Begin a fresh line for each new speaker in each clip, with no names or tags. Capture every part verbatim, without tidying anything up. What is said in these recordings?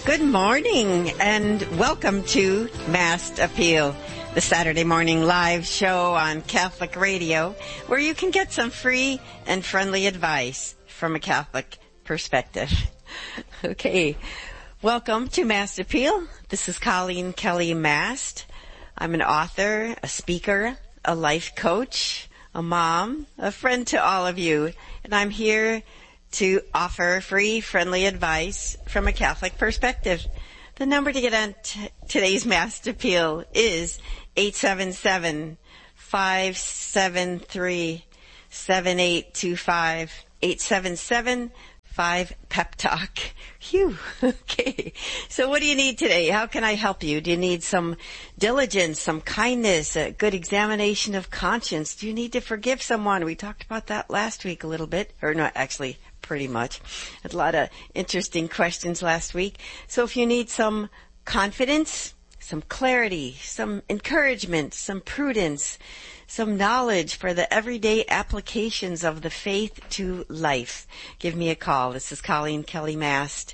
Good morning and welcome to Mass Appeal, the Saturday morning live show on Catholic Radio where you can get some free and friendly advice from a Catholic perspective. Okay, welcome to Mass Appeal. This is Colleen Kelly Mast. I'm an author, a speaker, a life coach, a mom, a friend to all of you, and I'm here to offer free, friendly advice from a Catholic perspective. The number to get on t- today's Mass Appeal is eight seven seven, five seven three, seven eight two five, eight seven seven, five pep talk. Phew. Okay. So what do you need today? How can I help you? Do you need some diligence, some kindness, a good examination of conscience? Do you need to forgive someone? We talked about that last week a little bit, or not actually, pretty much. A lot of interesting questions last week. So if you need some confidence, some clarity, some encouragement, some prudence, some knowledge for the everyday applications of the faith to life, give me a call. This is Colleen Kelly Mast.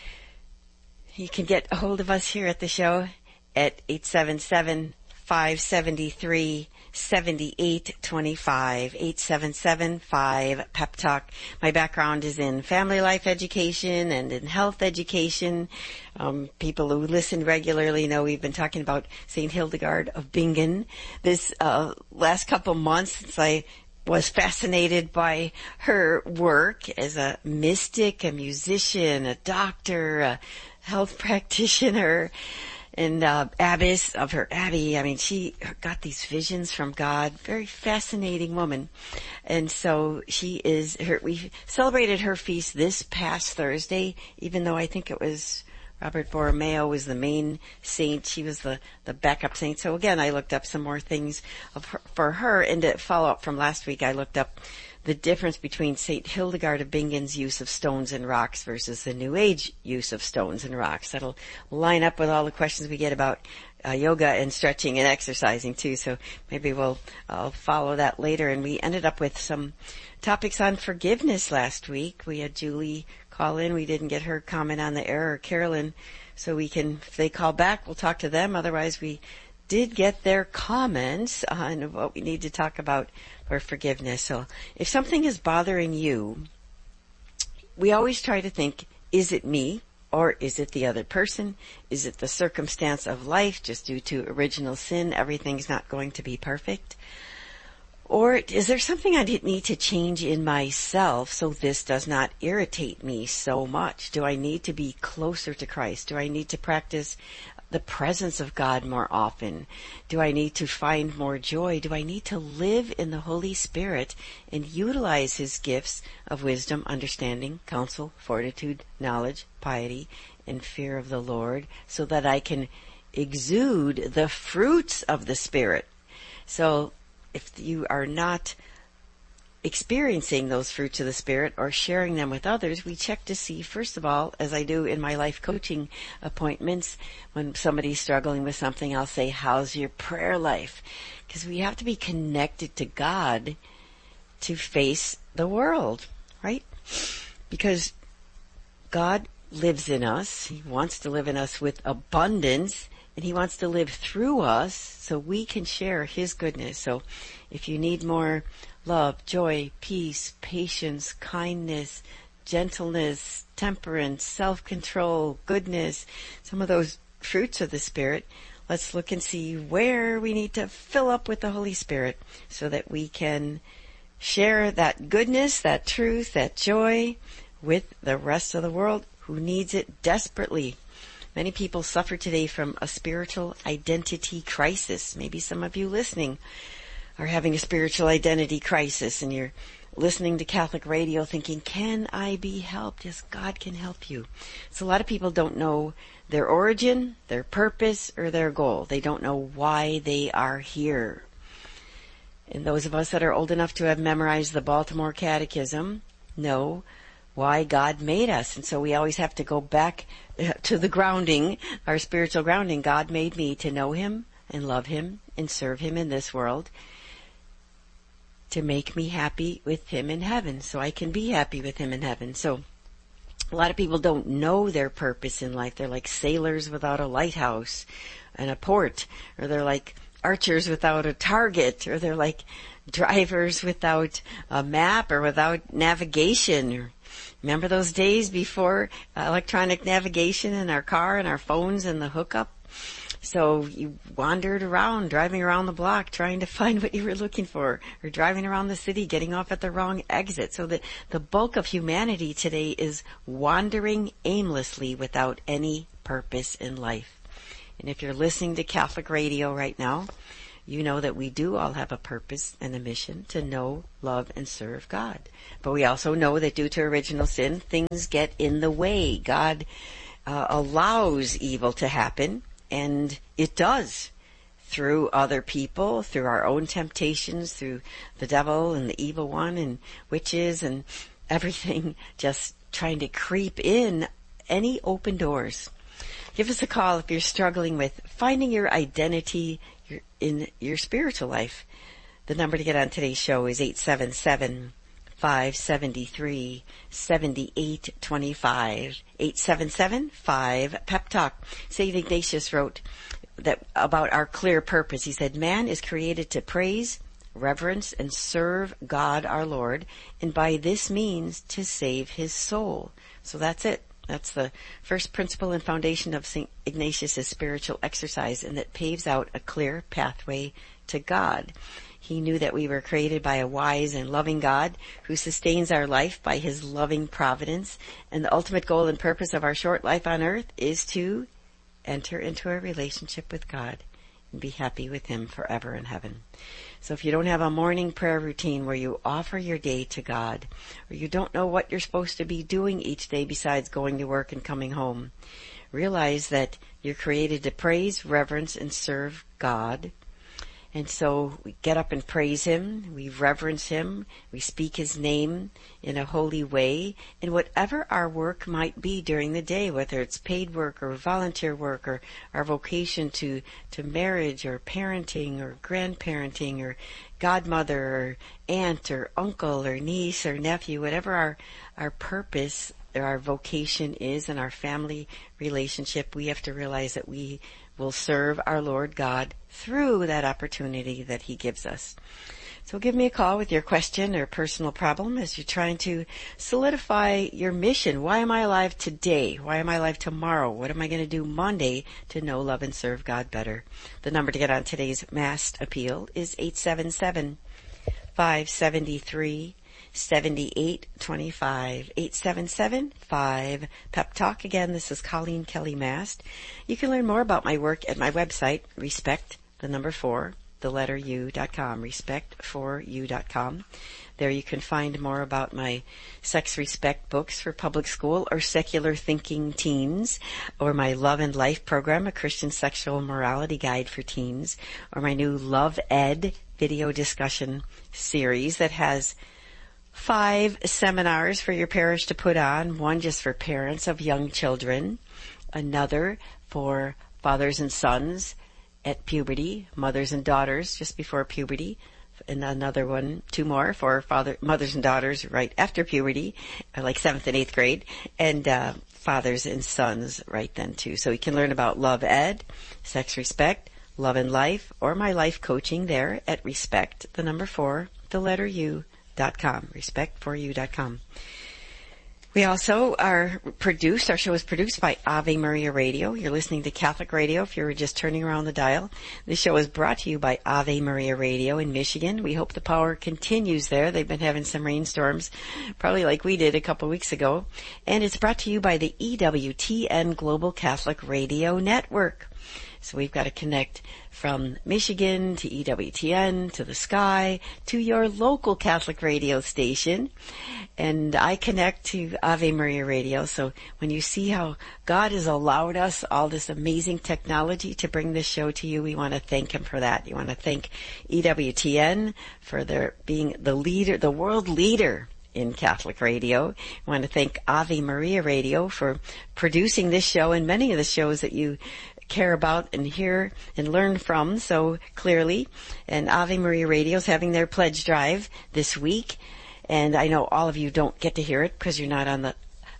You can get a hold of us here at the show at eight seven seven, five seven three, seven eight two five, eight seven seven, five pep talk. My background is in family life education and in health education. Um, people who listen regularly know we've been talking about Saint Hildegard of Bingen this uh, last couple months since I was fascinated by her work as a mystic, a musician, a doctor, a health practitioner, and uh, abbess of her abbey. I mean, she got these visions from God. Very fascinating woman. And so she is, her, we celebrated her feast this past Thursday, even though I think it was Robert Borromeo was the main saint. She was the, the backup saint. So again, I looked up some more things of her, for her. And to follow up from last week, I looked up the difference between Saint Hildegard of Bingen's use of stones and rocks versus the New Age use of stones and rocks. That'll line up with all the questions we get about uh, yoga and stretching and exercising too. So maybe we'll I'll follow that later. And we ended up with some topics on forgiveness last week. We had Julie call in. We didn't get her comment on the air, or Carolyn. So we can, if they call back, we'll talk to them. Otherwise, we did get their comments on what we need to talk about for forgiveness. So if something is bothering you, we always try to think, is it me or is it the other person? Is it the circumstance of life just due to original sin? Everything's not going to be perfect. Or is there something I need to change in myself so this does not irritate me so much? Do I need to be closer to Christ? Do I need to practice the presence of God more often? Do I need to find more joy? Do I need to live in the Holy Spirit and utilize His gifts of wisdom, understanding, counsel, fortitude, knowledge, piety, and fear of the Lord so that I can exude the fruits of the Spirit? So if you are not experiencing those fruits of the Spirit or sharing them with others, we check to see, first of all, as I do in my life coaching appointments, when somebody's struggling with something, I'll say, how's your prayer life? Because we have to be connected to God to face the world, right? Because God lives in us. He wants to live in us with abundance, and He wants to live through us so we can share His goodness. So if you need more love, joy, peace, patience, kindness, gentleness, temperance, self-control, goodness, some of those fruits of the Spirit, let's look and see where we need to fill up with the Holy Spirit so that we can share that goodness, that truth, that joy with the rest of the world who needs it desperately. Many people suffer today from a spiritual identity crisis. Maybe some of you listening are having a spiritual identity crisis and you're listening to Catholic radio thinking, can I be helped? Yes, God can help you. So a lot of people don't know their origin, their purpose, or their goal. They don't know why they are here. And those of us that are old enough to have memorized the Baltimore Catechism know why God made us. And so we always have to go back to the grounding, our spiritual grounding. God made me to know Him and love Him and serve Him in this world, to make me happy with Him in heaven, so I can be happy with Him in heaven. So A lot of people don't know their purpose in life. They're like sailors without a lighthouse and a port, or they're like archers without a target, or they're like drivers without a map or without navigation. Remember those days before electronic navigation in our car and our phones and the hookup? So you wandered around, driving around the block, trying to find what you were looking for, or driving around the city, getting off at the wrong exit. So the, the bulk of humanity today is wandering aimlessly without any purpose in life. And if you're listening to Catholic radio right now, you know that we do all have a purpose and a mission to know, love, and serve God. But we also know that due to original sin, things get in the way. God uh, allows evil to happen. And it does, through other people, through our own temptations, through the devil and the evil one and witches and everything just trying to creep in any open doors. Give us a call if you're struggling with finding your identity in your spiritual life. The number to get on today's show is eight seven seven, five seven three, seven eight two five. eight seven seven, five, Pep Talk. Saint Ignatius wrote that about our clear purpose. He said, man is created to praise, reverence, and serve God our Lord, and by this means to save his soul. So that's it. That's the first principle and foundation of Saint Ignatius' spiritual exercise, and that paves out a clear pathway to God. He knew that we were created by a wise and loving God who sustains our life by his loving providence. And the ultimate goal and purpose of our short life on earth is to enter into a relationship with God and be happy with him forever in heaven. So if you don't have a morning prayer routine where you offer your day to God, or you don't know what you're supposed to be doing each day besides going to work and coming home, realize that you're created to praise, reverence, and serve God. And so we get up and praise him, we reverence him, we speak his name in a holy way, and whatever our work might be during the day, whether it's paid work or volunteer work or our vocation to, to marriage or parenting or grandparenting or godmother or aunt or uncle or niece or nephew, whatever our, our purpose or our vocation is in our family relationship, we have to realize that we will serve our Lord God through that opportunity that he gives us. So give me a call with your question or personal problem as you're trying to solidify your mission. Why am I alive today? Why am I alive tomorrow? What am I going to do Monday to know, love, and serve God better? The number to get on today's Masked Appeal is eight seven seven, five seven three, seven eight two five. eight seven seven, five, Pep Talk. Again, this is Colleen Kelly Mast. You can learn more about my work at my website, respect, the number four, the letter U dot com, respect for you dot com. There you can find more about my Sex Respect books for public school or secular thinking teens, or my Love and Life program, a Christian sexual morality guide for teens, or my new Love Ed video discussion series that has five seminars for your parish to put on, one just for parents of young children, another for fathers and sons at puberty, mothers and daughters just before puberty, and another one, two more for father, mothers and daughters right after puberty, like seventh and eighth grade, and uh, fathers and sons right then too. So you can learn about Love Ed, Sex Respect, Love and Life, or my life coaching there at respect, the number four, the letter U, dot com, respect for you dot com. We also are produced, our show is produced by Ave Maria Radio. You're listening to Catholic Radio if you're just turning around the dial. This show is brought to you by Ave Maria Radio in Michigan. We hope the power continues there. They've been having some rainstorms, probably like we did a couple weeks ago. And it's brought to you by the E W T N Global Catholic Radio Network. So we've got to connect from Michigan to E W T N to the sky to your local Catholic radio station. And I connect to Ave Maria Radio. So when you see how God has allowed us all this amazing technology to bring this show to you, we want to thank him for that. You want to thank E W T N for their being the leader, the world leader in Catholic radio. I want to thank Ave Maria Radio for producing this show and many of the shows that you care about and hear and learn from so clearly. And Ave Maria Radio is having their pledge drive this week. And I know all of you don't get to hear it because you're not on the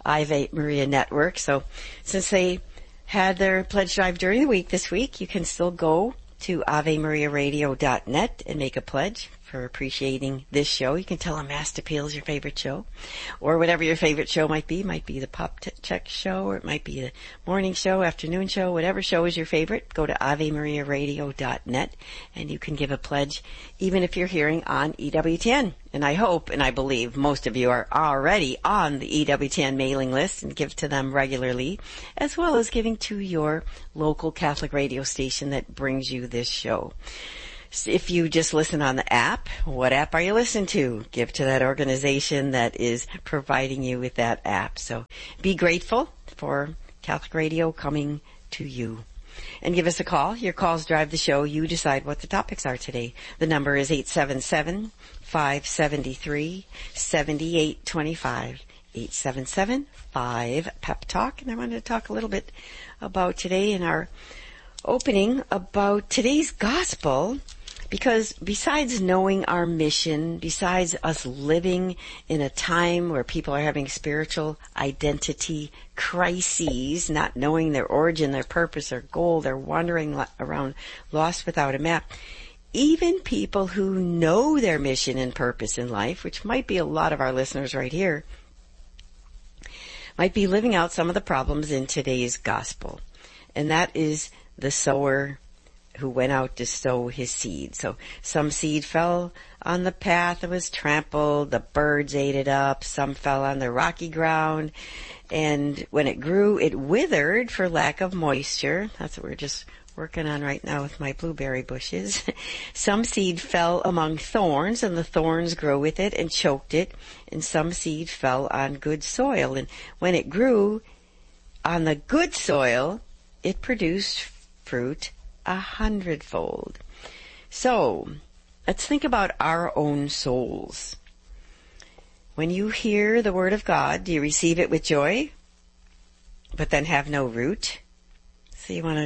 Ave Maria Network. So since they had their pledge drive during the week this week, you can still go to ave maria radio dot net and make a pledge for appreciating this show. You can tell them Mass Appeal is your favorite show, or whatever your favorite show might be. It might be the Pop t- Check show, or it might be the morning show, afternoon show, whatever show is your favorite. Go to ave maria radio dot net and you can give a pledge even if you're hearing on E W T N. And I hope and I believe most of you are already on the E W T N mailing list and give to them regularly, as well as giving to your local Catholic radio station that brings you this show. If you just listen on the app, what app are you listening to? Give to that organization that is providing you with that app. So be grateful for Catholic radio coming to you. And give us a call. Your calls drive the show. You decide what the topics are today. The number is eight seven seven, five seven three, seven eight two five. eight seven seven, five, P E P Talk. And I wanted to talk a little bit about today in our opening about today's gospel. Because besides knowing our mission, besides us living in a time where people are having spiritual identity crises, not knowing their origin, their purpose, their goal, they're wandering around lost without a map, even people who know their mission and purpose in life, which might be a lot of our listeners right here, might be living out some of the problems in today's gospel. And that is the sower who went out to sow his seed. So some seed fell on the path and was trampled. The birds ate it up. Some fell on the rocky ground. And when it grew, it withered for lack of moisture. That's what we're just working on right now with my blueberry bushes. Some seed fell among thorns, and the thorns grew with it and choked it. And some seed fell on good soil. And when it grew on the good soil, it produced fruit a hundredfold. So, let's think about our own souls. When you hear the Word of God, do you receive it with joy, but then have no root? So you want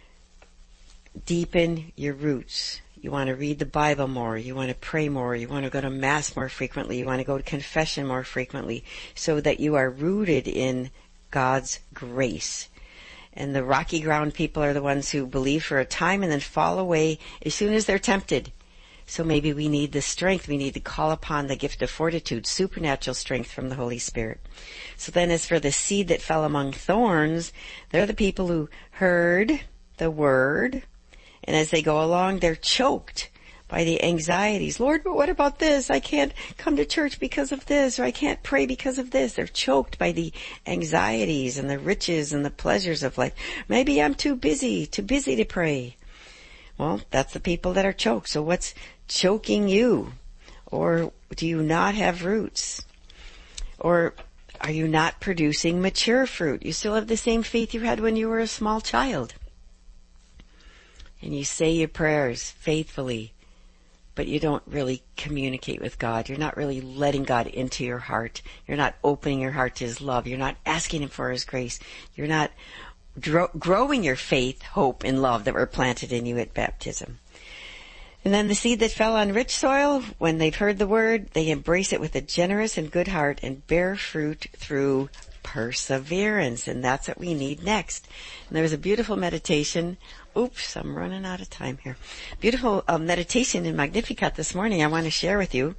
to deepen your roots. You want to read the Bible more. You want to pray more. You want to go to Mass more frequently. You want to go to confession more frequently, so that you are rooted in God's grace. And the rocky ground people are the ones who believe for a time and then fall away as soon as they're tempted. So maybe we need the strength. We need to call upon the gift of fortitude, supernatural strength from the Holy Spirit. So then as for the seed that fell among thorns, they're the people who heard the word, and as they go along, they're choked by the anxieties. Lord, but what about this? I can't come to church because of this, or I can't pray because of this. They're choked by the anxieties and the riches and the pleasures of life. Maybe I'm too busy, too busy to pray. Well, that's the people that are choked. So what's choking you? Or do you not have roots? Or are you not producing mature fruit? You still have the same faith you had when you were a small child. And you say your prayers faithfully, but you don't really communicate with God. You're not really letting God into your heart. You're not opening your heart to His love. You're not asking Him for His grace. You're not dro- growing your faith, hope, and love that were planted in you at baptism. And then the seed that fell on rich soil, when they've heard the word, they embrace it with a generous and good heart and bear fruit through perseverance. And that's what we need next. And there was a beautiful meditation. Oops, I'm running out of time here. Beautiful uh, meditation in Magnificat this morning I want to share with you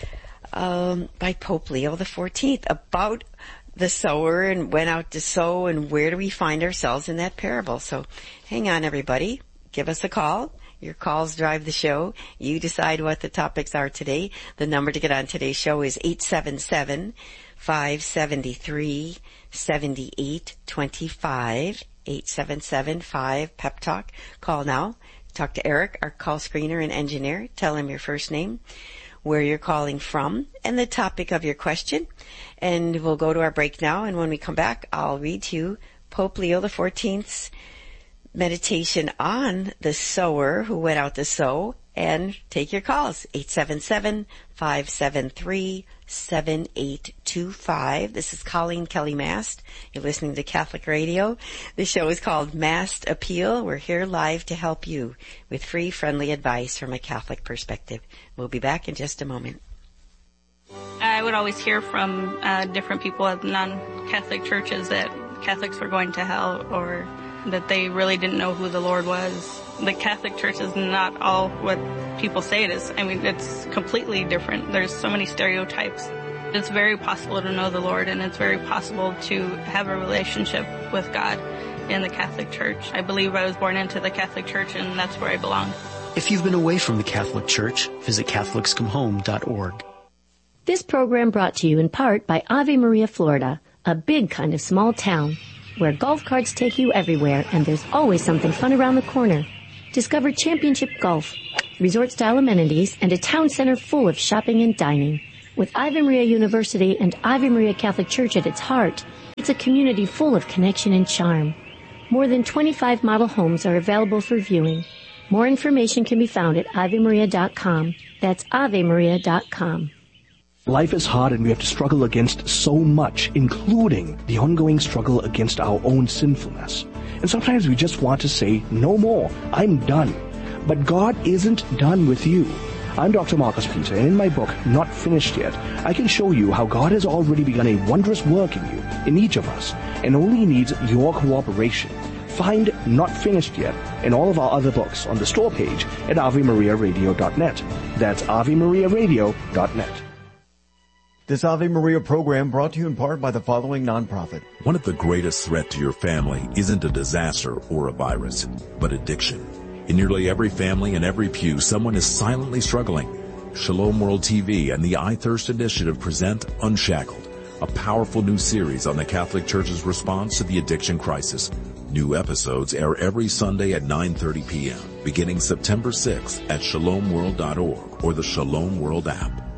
um, by Pope Leo the fourteenth about the sower and went out to sow and where do we find ourselves in that parable. So hang on, everybody. Give us a call. Your calls drive the show. You decide what the topics are today. The number to get on today's show is eight seven seven, five seven three, seven eight two five. eight seven seven five P E P Talk. Call now. Talk to Eric, our call screener and engineer. Tell him your first name, where you're calling from, and the topic of your question. And we'll go to our break now. And when we come back, I'll read to you Pope Leo the fourteenth's meditation on the sower who went out to sow, and take your calls. eight seven seven, five seven three, seven eight two five. This is Colleen Kelly Mast. You're listening to Catholic Radio. The show is called Mast Appeal. We're here live to help you with free, friendly advice from a Catholic perspective. We'll be back in just a moment.
I I would always hear from uh, different people at non-Catholic churches that Catholics were going to hell, or that they really didn't know who the Lord was. The Catholic Church is not all what people say it is. I mean, it's completely different. There's so many stereotypes. It's very possible to know the Lord, and it's very possible to have a relationship with God in the Catholic Church. I believe I was born into the Catholic Church, and that's where I belong.
If you've been away from the Catholic Church, visit Catholics Come Home dot org.
This program brought to you in part by Ave Maria, Florida, a big kind of small town where golf carts take you everywhere and there's always something fun around the corner. Discover championship golf, resort-style amenities, and a town center full of shopping and dining. With Ave Maria University and Ave Maria Catholic Church at its heart, it's a community full of connection and charm. More than twenty-five model homes are available for viewing. More information can be found at ave maria dot com. That's ave maria dot com.
Life is hard and we have to struggle against so much, including the ongoing struggle against our own sinfulness. And sometimes we just want to say, no more, I'm done. But God isn't done with you. I'm Doctor Marcus Peter, and in my book, Not Finished Yet, I can show you how God has already begun a wondrous work in you, in each of us, and only needs your cooperation. Find Not Finished Yet and all of our other books on the store page at ave maria radio dot net. That's ave maria radio dot net.
This Ave Maria program brought to you in part by the following nonprofit.
One of the greatest threats to your family isn't a disaster or a virus, but addiction. In nearly every family and every pew, someone is silently struggling. Shalom World T V and the I Thirst Initiative present Unshackled, a powerful new series on the Catholic Church's response to the addiction crisis. New episodes air every Sunday at nine thirty p.m., beginning September sixth at shalom world dot org or the Shalom World app.